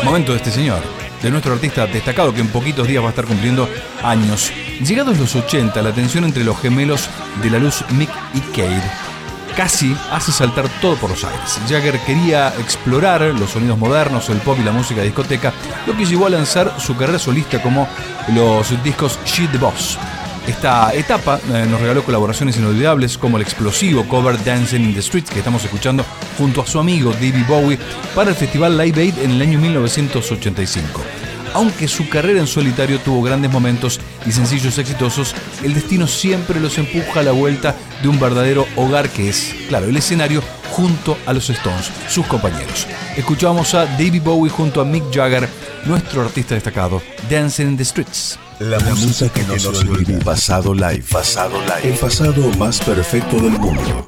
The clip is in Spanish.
Momento de este señor, de nuestro artista destacado que en poquitos días va a estar cumpliendo años. Llegados los 80, la tensión entre los gemelos de la luz Mick y Cade casi hace saltar todo por los aires. Jagger quería explorar los sonidos modernos, el pop y la música de discoteca, lo que llevó a lanzar su carrera solista como los discos She the Boss. Esta etapa nos regaló colaboraciones inolvidables como el explosivo cover Dancing in the Streets que estamos escuchando junto a su amigo David Bowie para el festival Live Aid en el año 1985. Aunque su carrera en solitario tuvo grandes momentos y sencillos exitosos, el destino siempre los empuja a la vuelta de un verdadero hogar que es, claro, el escenario junto a los Stones, sus compañeros. Escuchamos a David Bowie junto a Mick Jagger, nuestro artista destacado, Dancing in the Streets. La música que no se olvida. Pasado Live. El pasado más perfecto del mundo.